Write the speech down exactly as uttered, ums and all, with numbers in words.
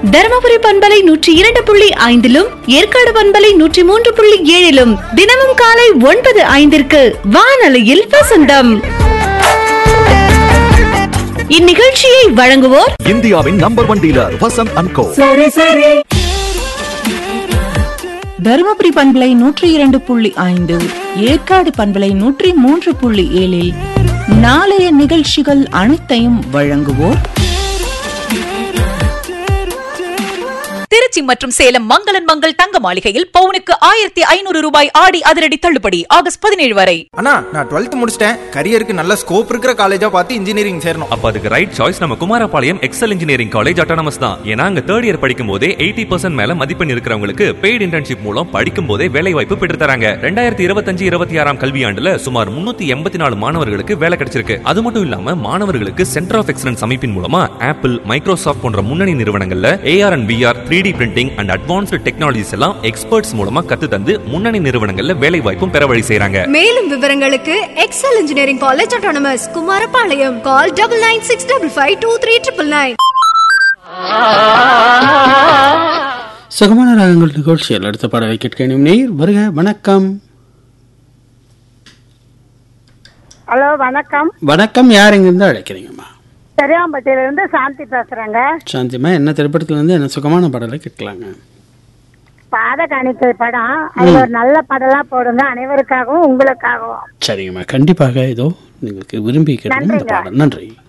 தருமபுரி பண்பலை நூற்றி இரண்டு புள்ளி ஐந்திலும் ஏற்காடு பண்பலை நூற்றி மூன்று புள்ளி ஏழிலும் தினமும் காலை ஒன்பது ஐந்திற்கு வானொலியில் வசந்தம். இந்நிகழ்ச்சியை வழங்குவோர் இந்தியாவின் number one dealer Vasanth and கோ. தருமபுரி பண்பலை நூற்றி இரண்டு புள்ளி ஐந்து ஏற்காடு பண்பலை நூற்றி மூன்று புள்ளி ஏழில் நாளைய நிகழ்ச்சிகள் அனைத்தையும் வழங்குவோர் திருச்சி மற்றும் சேலம் மங்களன் மங்கள் தங்க மாளிகையில் பவுனுக்கு ஆயிரத்தி ஐநூறு ரூபாய் ஆடி அதிரடி தள்ளுபடி ஆகஸ்ட் பதினேழு வரை. அண்ணா, நான் டுவெல்த் முடிச்சிட்டேன். கரியருக்கு நல்ல ஸ்கோப் இருக்கிற காலேஜா பார்த்து இன்ஜினியரிங் சேரணும். அப்ப அதுக்கு ரைட் சாய்ஸ் நம்ம Kumarapalayam XL engineering college autonomous தான். ஏன்னா அங்க தேர்ட் இயர் படிக்கும் போதே எயிட்டி பர்சன்ட் மேல மதிப்பெண் இருக்கிறவங்களுக்கு பெய்டு இன்டர்ன்ஷிப் மூலம் படிக்கும் போதே வேலை வாய்ப்பு பெற்று தராங்க. ரெண்டாயிரத்தி இருபத்தஞ்சு இருபத்தி ஆறாம் கல்வியாண்டுல சுமார் முன்னூத்தி எண்பத்தி நாலு மாணவர்களுக்கு வேலை கிடைச்சிருக்கு. அது மட்டும் இல்லாம மாணவர்களுக்கு சென்டர் ஆஃப் எக்ஸலன்ஸ் அமைப்பின் மூலமா ஆப்பிள், மைக்ரோசாஃப்ட் போன்ற முன்னணி நிறுவனங்கள்ல AR and VR, three D printing and advanced technologies எல்லாம் எக்ஸ்பர்ட்ஸ் மூலமா கத்து தந்து முன்னணி நிறுவனங்கள்ல வேலை வாய்ப்பும் பெற வழி செய்றாங்க. மேலும் விவரங்களுக்கு XL engineering college autonomous Kumarapalayam. Call double nine six double five two three triple nine. சுகமான ராகங்கள் நிகழ்ச்சியில் அடுத்த பாடலை கேட்கணும். நேர் வருக. வணக்கம். ஹலோ, வணக்கம். வணக்கம். யார் எங்கிருந்து அழைக்கிறீங்கம்மா? பெரியாம்பட்டியில இருந்து சாந்தி பேசுறேங்க. சாந்திமா, என்ன திரைப்படத்துல இருந்து என்ன சுகமான பாடலை கேட்கலாங்க? பாத காணிக்கை படம். அது ஒரு நல்ல பாடலா போடுங்க, அனைவருக்காகவும் உங்களுக்காகவும். சரிங்கம்மா, கண்டிப்பாக. இதோ നിങ്ങൾക്ക് விரும்பி கேட்கணும் இந்த பாடல். நன்றி.